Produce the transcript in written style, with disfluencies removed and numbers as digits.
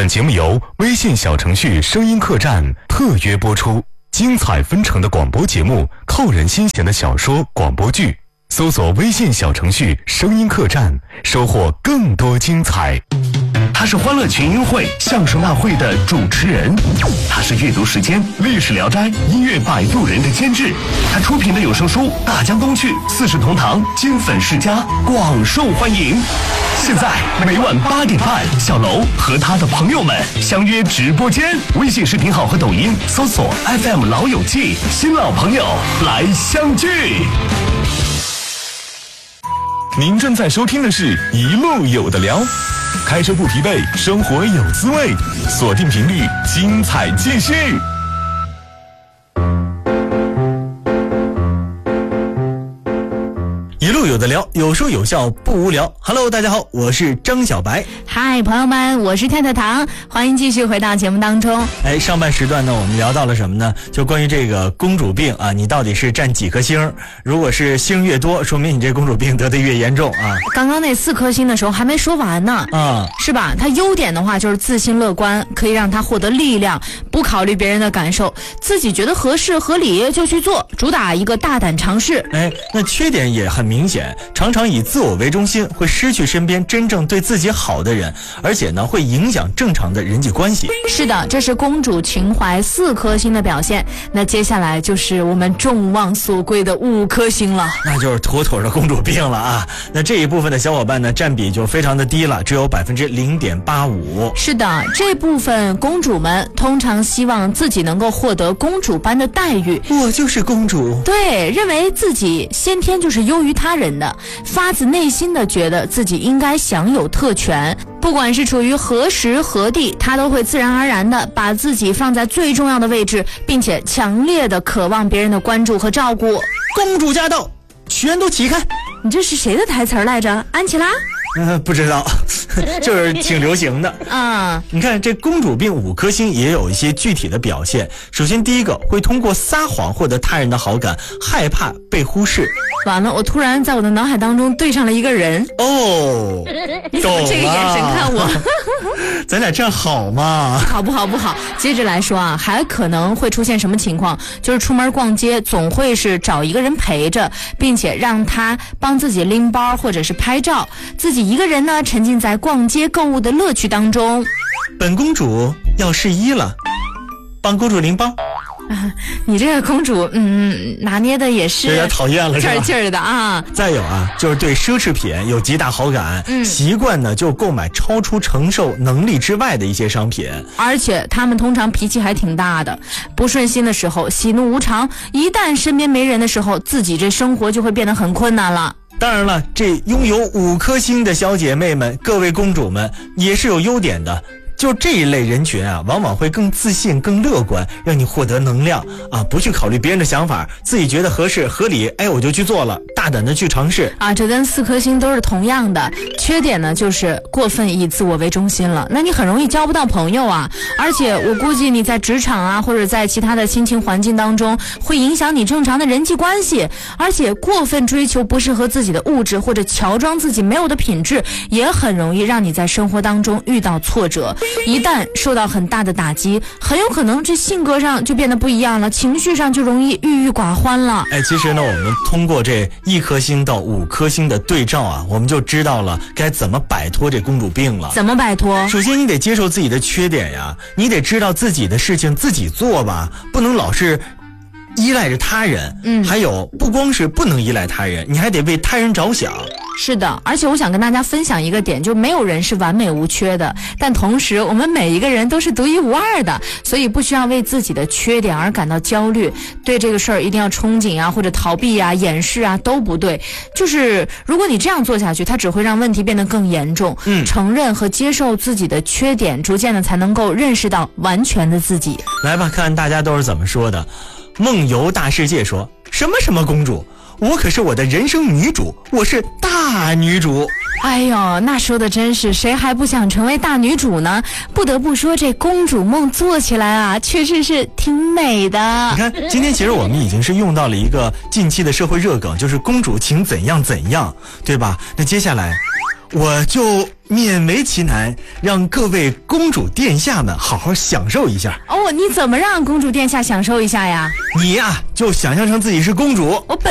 本节目由微信小程序声音客栈特约播出，精彩纷呈的广播节目，扣人心弦的小说广播剧，搜索微信小程序声音客栈，收获更多精彩。 他是欢乐群英会相声大会的主持人，他是阅读时间历史聊斋音乐摆渡人的监制，他出品的有声书《大江东去》《四世同堂》《金粉世家》广受欢迎。现在每晚8点半，小楼和他的朋友们相约直播间，微信视频号和抖音搜索 FM 老友记，新老朋友来相聚。 您正在收听的是一路有的聊，开车不疲惫，生活有滋味，锁定频率，精彩继续。 一路有的聊，有说有笑不无聊。Hello， 大家好，我是张小白。 嗨，朋友们，我是太太糖，欢迎继续回到节目当中。 上半时段呢，我们聊到了什么呢？就关于这个公主病啊，你到底是占几颗星？如果是星越多，说明你这公主病得的越严重啊。 刚刚那4颗星的时候还没说完呢，是吧？他优点的话就是自信乐观，可以让他获得力量，不考虑别人的感受，自己觉得合适合理就去做，主打一个大胆尝试。 那缺点也很明显，常常以自我为中心，会失去身边真正对自己好的人，而且呢，会影响正常的人际关系。 是的，这是公主情怀4颗星的表现。那接下来就是我们众望所归的5颗星了， 那就是妥妥的公主病了啊。那这一部分的小伙伴呢，占比就非常的低了，只有 0.85%。 是的，这部分公主们通常希望自己能够获得公主般的待遇， 我就是公主。 对，认为自己先天就是优于他人的，发自内心的觉得自己应该享有特权，不管是处于何时何地，他都会自然而然的把自己放在最重要的位置，并且强烈的渴望别人的关注和照顾。 公主驾到，全都起开！ 你这是谁的台词来着？安琪拉？ 不知道，就是挺流行的啊。你看这公主病5颗星也有一些具体的表现。首先第一个，会通过撒谎获得他人的好感，害怕被忽视。 完了，我突然在我的脑海当中对上了一个人。 哦， 你怎么这个眼神看我？ 咱俩这样好吗？ 好不好？不好。接着来说啊，还可能会出现什么情况？就是出门逛街总会是找一个人陪着，并且让他帮自己拎包或者是拍照，自己一个人呢沉浸在逛街购物的乐趣当中。 本公主要试衣了，帮公主拎包。 你这个公主拿捏的也是有点讨厌了，是吧？ 劲儿的啊。 再有啊，就是对奢侈品有极大好感，习惯呢就购买超出承受能力之外的一些商品， 而且他们通常脾气还挺大的，不顺心的时候喜怒无常，一旦身边没人的时候，自己这生活就会变得很困难了。 当然了，这拥有5颗星的小姐妹们，各位公主们也是有优点的。就这一类人群啊，往往会更自信更乐观，让你获得能量啊，不去考虑别人的想法，自己觉得合适合理，我就去做了，大胆的去尝试啊。这跟4颗星都是同样的。缺点呢就是过分以自我为中心了，那你很容易交不到朋友啊。而且我估计你在职场啊或者在其他的心情环境当中，会影响你正常的人际关系。而且过分追求不适合自己的物质，或者乔装自己没有的品质，也很容易让你在生活当中遇到挫折。一旦受到很大的打击，很有可能这性格上就变得不一样了，情绪上就容易郁郁寡欢了。 其实呢，我们通过这1颗星到5颗星的对照啊，我们就知道了该怎么摆脱这公主病了。 怎么摆脱？ 首先你得接受自己的缺点呀，你得知道自己的事情自己做吧，不能老是依赖着他人。还有不光是不能依赖他人，你还得为他人着想。 是的，而且我想跟大家分享一个点，就是没有人是完美无缺的，但同时我们每一个人都是独一无二的，所以不需要为自己的缺点而感到焦虑，对这个事儿一定要憧憬啊，或者逃避啊、掩饰啊，都不对。就是如果你这样做下去，它只会让问题变得更严重。承认和接受自己的缺点，逐渐的才能够认识到完全的自己。 来吧，看大家都是怎么说的。梦游大世界说，什么公主，我可是我的人生女主，我是大女主。 哎呦，那说的真是，谁还不想成为大女主呢？不得不说，这公主梦做起来啊，确实是挺美的。 你看，今天其实我们已经是用到了一个近期的社会热梗，就是公主请怎样怎样，对吧？那接下来我就勉为其难，让各位公主殿下们好好享受一下。 哦，你怎么让公主殿下享受一下呀？ 你呀，就想象成自己是公主， 我